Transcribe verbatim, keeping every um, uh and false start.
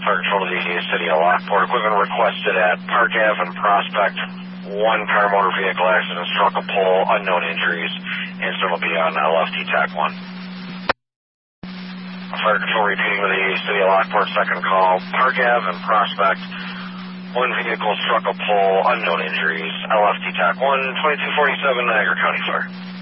Fire Control to the City of Lockport. Equipment requested at Park Ave and Prospect. One car motor vehicle accident, struck a pole, unknown injuries. Incident will be on L F T TAC one. Fire Control repeating to the City of Lockport, second call. Park Ave and Prospect. One vehicle struck a pole, unknown injuries. L F T TAC one, twenty-two forty-seven, Niagara County Fire.